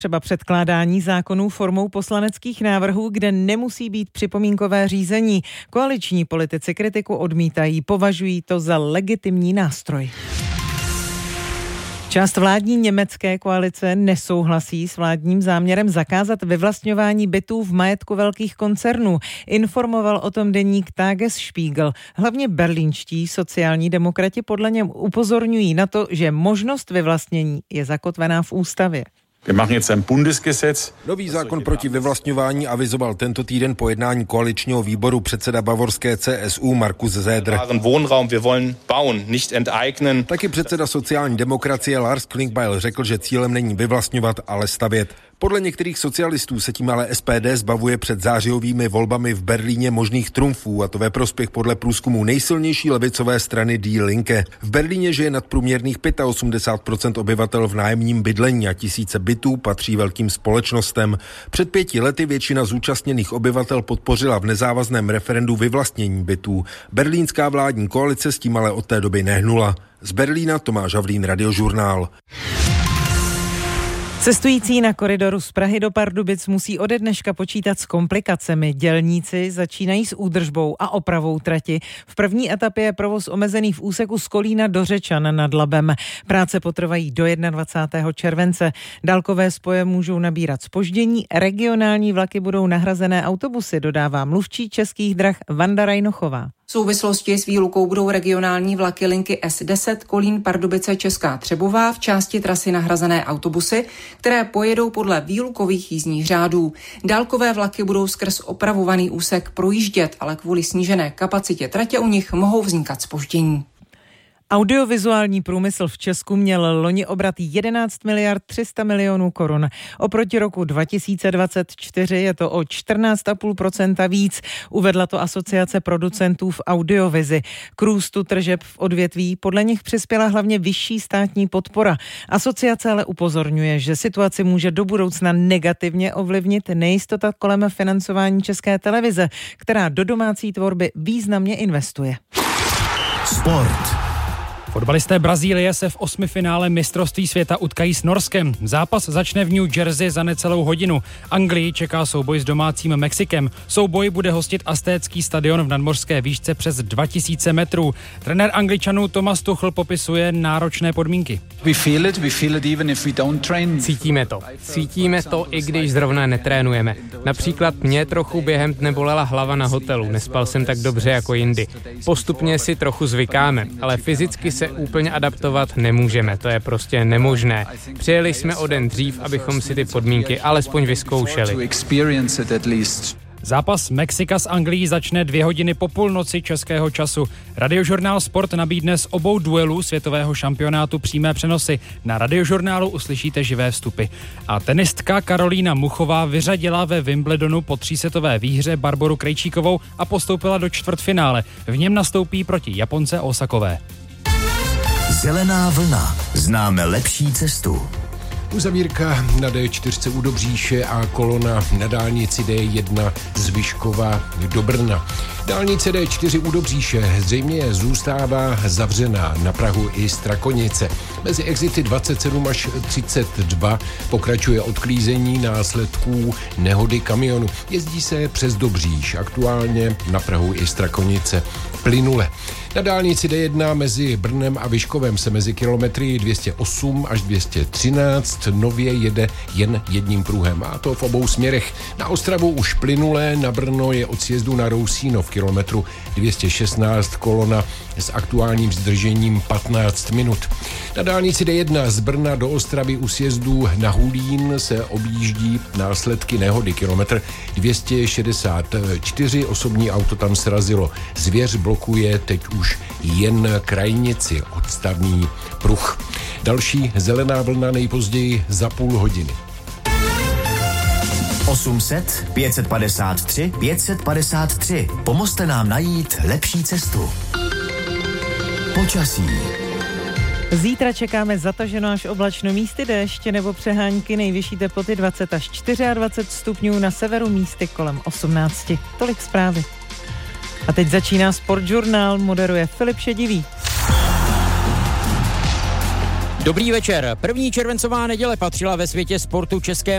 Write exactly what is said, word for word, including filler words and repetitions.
Třeba předkládání zákonů formou poslaneckých návrhů, kde nemusí být připomínkové řízení. Koaliční politici kritiku odmítají, považují to za legitimní nástroj. Část vládní německé koalice nesouhlasí s vládním záměrem zakázat vyvlastňování bytů v majetku velkých koncernů. Informoval o tom deník Tagesspiegel. Hlavně berlínští sociální demokrati podle něm upozorňují na to, že možnost vyvlastnění je zakotvená v ústavě. Nový zákon proti vyvlastňování avizoval tento týden po jednání koaličního výboru předseda bavorské C S U Markus Söder. Taky předseda sociální demokracie Lars Klingbeil řekl, že cílem není vyvlastňovat, ale stavět. Podle některých socialistů se tím ale S P D zbavuje před zářijovými volbami v Berlíně možných trumfů, a to ve prospěch podle průzkumu nejsilnější levicové strany Die Linke. V Berlíně žije nadprůměrných osmdesát pět procent obyvatel v nájemním bydlení a tisíce bytů patří velkým společnostem. Před pěti lety většina zúčastněných obyvatel podpořila v nezávazném referendu vyvlastnění bytů. Berlínská vládní koalice s tím ale od té doby nehnula. Z Berlína Tomáš Havlín, Radiožurnál. Cestující na koridoru z Prahy do Pardubic musí ode dneška počítat s komplikacemi. Dělníci začínají s údržbou a opravou trati. V první etapě je provoz omezený v úseku z Kolína do Řečan nad Labem. Práce potrvají do dvacátého prvního července. Dálkové spoje můžou nabírat zpoždění, regionální vlaky budou nahrazené autobusy, dodává mluvčí Českých drah Vanda Rajnochová. V souvislosti s výlukou budou regionální vlaky linky S deset Kolín Pardubice Česká Třebová v části trasy nahrazené autobusy, které pojedou podle výlukových jízdních řádů. Dálkové vlaky budou skrz opravovaný úsek projíždět, ale kvůli snížené kapacitě tratě u nich mohou vznikat zpoždění. Audiovizuální průmysl v Česku měl loni obrat jedenáct miliard tři sta milionů korun. Oproti roku dva tisíce dvacet čtyři je to o čtrnáct celá pět procenta víc, uvedla to Asociace producentů v audiovizi. K růstu tržeb v odvětví podle nich přispěla hlavně vyšší státní podpora. Asociace ale upozorňuje, že situaci může do budoucna negativně ovlivnit nejistota kolem financování České televize, která do domácí tvorby významně investuje. Sport. Fotbalisté Brazílie se v osmifinále mistrovství světa utkají s Norskem. Zápas začne v New Jersey za necelou hodinu. Anglii čeká souboj s domácím Mexikem. Souboj bude hostit Aztécký stadion v nadmořské výšce přes dva tisíce metrů. Trenér Angličanů Thomas Tuchel popisuje náročné podmínky. Cítíme to. Cítíme to, i když zrovna netrénujeme. Například mě trochu během dne bolela hlava na hotelu. Nespal jsem tak dobře jako jindy. Postupně si trochu zvykáme, ale fyzicky se úplně adaptovat nemůžeme, to je prostě nemožné. Přijeli jsme o den dřív, abychom si ty podmínky alespoň vyzkoušeli. Zápas Mexika s Anglií začne dvě hodiny po půlnoci českého času. Radiožurnál Sport nabídne z obou duelů světového šampionátu přímé přenosy. Na Radiožurnálu uslyšíte živé vstupy. A tenistka Karolína Muchová vyřadila ve Wimbledonu po třísetové výhře Barboru Krejčíkovou a postoupila do čtvrtfinále. V něm nastoupí proti Japonce Osakové. Zelená vlna. Známe lepší cestu. Uzavírka na D čtyři u Dobříše a kolona na dálnici D jedna z Vyškova do Brna. Dálnice D čtyři u Dobříše zřejmě zůstává zavřená na prahu i Strakonice. Mezi exity dvacet sedm až třicet dva pokračuje odklízení následků nehody kamionu. Jezdí se přes Dobříš, aktuálně na prahu i Strakonice plynule. Na dálnici D jedna mezi Brnem a Vyškovem se mezi kilometry dvě stě osm až dvě stě třináct nově jede jen jedním pruhem, a to v obou směrech. Na Ostravu už plynulé, na Brno je od sjezdu na Rousínov kilometru dvě stě šestnáct kolona s aktuálním zdržením patnáct minut. Na dálnici D jedna z Brna do Ostravy u sjezdu na Hulín se objíždí následky nehody kilometr dvě stě šedesát čtyři, osobní auto tam srazilo. Zvěř blokuje teď už jen krajnici, odstavný pruh. Další zelená vlna nejpozději za půl hodiny. osm set, pět set padesát tři, pět set padesát tři. Pomozte nám najít lepší cestu. Počasí. Zítra čekáme zataženo až oblačno, místy déšť nebo přehánky, nejvyšší teploty dvacet až dvacet čtyři stupňů, na severu místy kolem osmnáct. Tolik zprávy. A teď začíná Sportžurnál, moderuje Filip Šedivý. Dobrý večer. První červencová neděle patřila ve světě sportu české